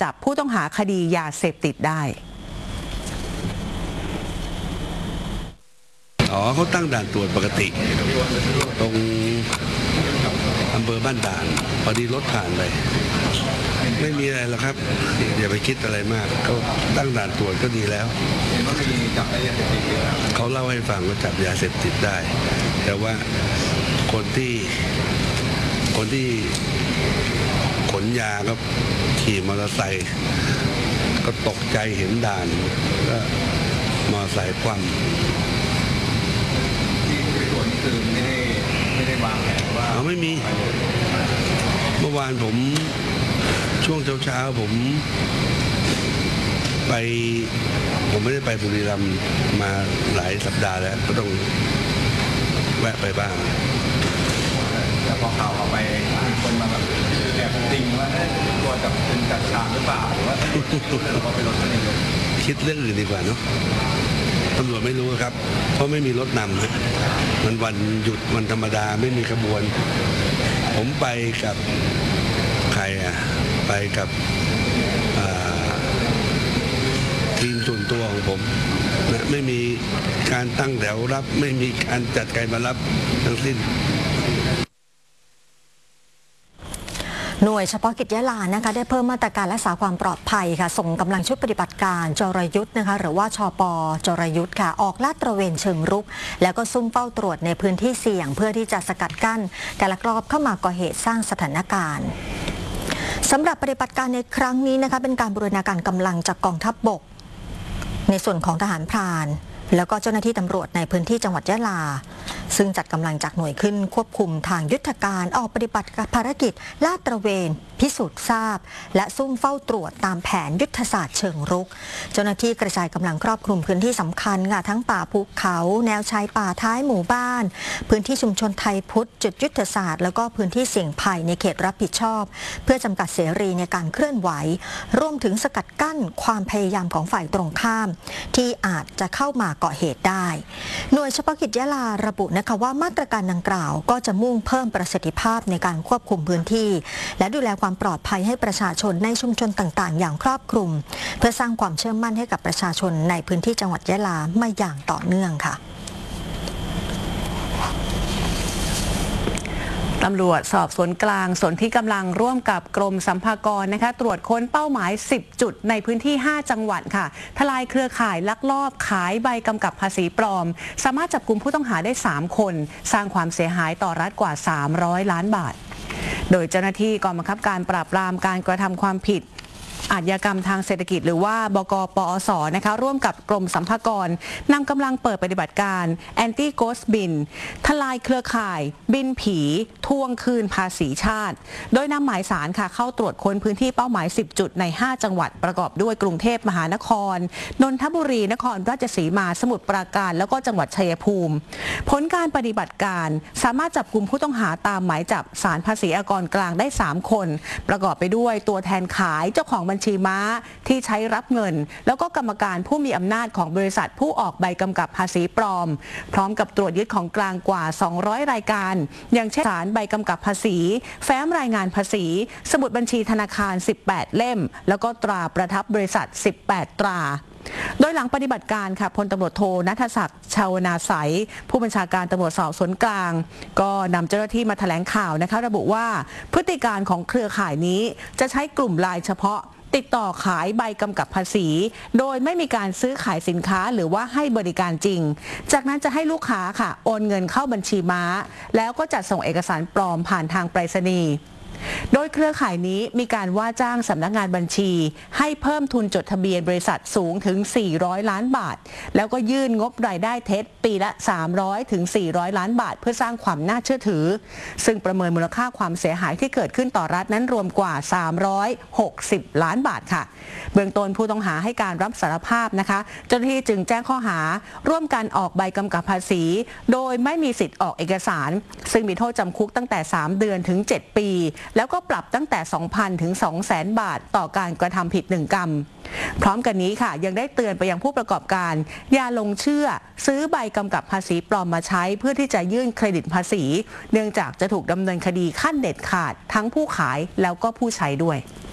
จับผู้ต้องหาคดียาเสพติดได้เขาตั้งด่านตรวจปกติตรงอำเภอบ้านด่านพอดีรถผ่านไปไม่มีอะไรหรอกครับอย่าไปคิดอะไรมากเขาตั้งด่านตรวจก็ดีแล้วเขาเล่าให้ฟังว่าจับยาเสพติดได้แต่ว่าคนที่ขนยาก็ขี่มอเตอร์ไซค์ก็ตกใจเห็นด่านก็มอเตอร์ไซค์คว่ำคือไม่ได้วางแผนว่าไม่มีเมื่อวานผมช่วงเช้าผมไม่ได้ไปบุรีรัมย์มาหลายสัปดาห์แล้วก็ต้องแวะไปบ้างแต่พอข่าวออกไปมีคนมาแบบแอบติงว่าตัวจับเป็นจัดฉากหรือเปล่าหรือว่าเป็นรถคันนี้คิดเรื่องอื่นดีกว่าเนาะตำรวจไม่รู้ครับเพราะไม่มีรถนำนะมันวันหยุดวันธรรมดาไม่มีขบวนผมไปกับใครไปกับทีมส่วนตัวของผมนะไม่มีการตั้งแถวรับไม่มีการจัดใครมารับทั้งสิ้นหน่วยเฉพาะกิจยะลานะคะได้เพิ่มมาตรการรักษาความปลอดภัยค่ะส่งกำลังชุดปฏิบัติการจรยุทธ์นะคะหรือว่าชป.จรยุทธ์ค่ะออกลาดตระเวนเชิงรุกแล้วก็ซุ่มเฝ้าตรวจในพื้นที่เสี่ยงเพื่อที่จะสกัดกั้นการลักลอบเข้ามาก่อเหตุสร้างสถานการณ์สำหรับปฏิบัติการในครั้งนี้นะคะเป็นการบูรณาการกำลังจากกองทัพบกในส่วนของทหารพรานแล้วก็เจ้าหน้าที่ตำรวจในพื้นที่จังหวัดยะลาซึ่งจัดกำลังจากหน่วยขึ้นควบคุมทางยุทธการออกปฏิบัติภารกิจลาดตระเวนพิสูจน์ทราบและซุ่มเฝ้าตรวจตามแผนยุทธศาสตร์เชิงรุกเจ้าหน้าที่กระจายกำลังครอบคลุมพื้นที่สำคัญค่ะทั้งป่าภูเขาแนวชายป่าท้ายหมู่บ้านพื้นที่ชุมชนไทยพุทธจุดยุทธศาสตร์แล้วก็พื้นที่เสี่ยงภัยในเขตรับผิดชอบเพื่อจำกัดเสรีในการเคลื่อนไหวรวมถึงสกัดกั้นความพยายามของฝ่ายตรงข้ามที่อาจจะเข้ามาก่อเหตุได้หน่วยเฉพาะกิจยะลาระบุนะคะว่ามาตรการดังกล่าวก็จะมุ่งเพิ่มประสิทธิภาพในการควบคุมพื้นที่และดูแลความปลอดภัยให้ประชาชนในชุมชนต่างๆอย่างครอบคลุมเพื่อสร้างความเชื่อมั่นให้กับประชาชนในพื้นที่จังหวัดยะลามาอย่างต่อเนื่องค่ะตำรวจสอบสวนกลางส่วนที่กำลังร่วมกับกรมสรรพากรนะคะตรวจค้นเป้าหมาย10จุดในพื้นที่5จังหวัดค่ะทลายเครือข่ายลักลอบขายใบกำกับภาษีปลอมสามารถจับกุมผู้ต้องหาได้3คนสร้างความเสียหายต่อรัฐกว่า300ล้านบาทโดยเจ้าหน้าที่กองบังคับการปราบปรามการกระทำความผิดอาชญากรรมทางเศรษฐกิจหรือว่าบก.ปอส.นะคะร่วมกับกรมสรรพากรนำกำลังเปิดปฏิบัติการแอนตี้โกสต์บินทลายเครือข่ายบินผีทวงคืนภาษีชาติโดยนำหมายสารค่ะเข้าตรวจค้นพื้นที่เป้าหมาย10จุดใน5จังหวัดประกอบด้วยกรุงเทพมหานครนนทบุรีนครราชสีมาสมุทรปราการแล้วก็จังหวัดชัยภูมิผลการปฏิบัติการสามารถจับกุมผู้ต้องหาตามหมายจับศาลภาษีอากรกลางได้3คนประกอบไปด้วยตัวแทนขายเจ้าของบัญชีม้าที่ใช้รับเงินแล้วก็กรรมการผู้มีอำนาจของบริษัทผู้ออกใบกำกับภาษีปลอมพร้อมกับตรวจยึดของกลางกว่า200รายการอย่างเช่นสารใบกำกับภาษีแฟ้มรายงานภาษีสมุดบัญชีธนาคาร18เล่มแล้วก็ตราประทับบริษัท18ตราโดยหลังปฏิบัติการค่ะพลตำรวจโทณัฐศักดิ์ชาวนาใสผู้บัญชาการตำรวจสอบสวนกลางก็นำเจ้าหน้าที่มาแถลงข่าวนะคะระบุว่าพฤติการของเครือข่ายนี้จะใช้กลุ่มไลน์เฉพาะติดต่อขายใบกำกับภาษีโดยไม่มีการซื้อขายสินค้าหรือว่าให้บริการจริงจากนั้นจะให้ลูกค้าค่ะโอนเงินเข้าบัญชีม้าแล้วก็จัดส่งเอกสารปลอมผ่านทางไปรษณีย์โดยเครือข่ายนี้มีการว่าจ้างสำนักงานบัญชีให้เพิ่มทุนจดทะเบียนบริษัทสูงถึง400ล้านบาทแล้วก็ยื่นงบรายได้เท็จปีละ300ถึง400ล้านบาทเพื่อสร้างความน่าเชื่อถือซึ่งประเมินมูลค่าความเสียหายที่เกิดขึ้นต่อรัฐนั้นรวมกว่า360ล้านบาทค่ะเบื้องต้นผู้ต้องหาให้การรับสารภาพนะคะเจ้าหน้าที่จึงแจ้งข้อหาร่วมกันออกใบกำกับภาษีโดยไม่มีสิทธิ์ออกเอกสารซึ่งมีโทษจำคุกตั้งแต่3เดือนถึง7ปีแล้วก็ปรับตั้งแต่ 2,000 ถึง 200,000 บาทต่อการกระทำผิด1กรรมพร้อมกันนี้ค่ะยังได้เตือนไปยังผู้ประกอบการอย่าลงเชื่อซื้อใบกำกับภาษีปลอมมาใช้เพื่อที่จะยื่นเครดิตภาษีเนื่องจากจะถูกดำเนินคดีขั้นเด็ดขาดทั้งผู้ขายแล้วก็ผู้ใช้ด้วย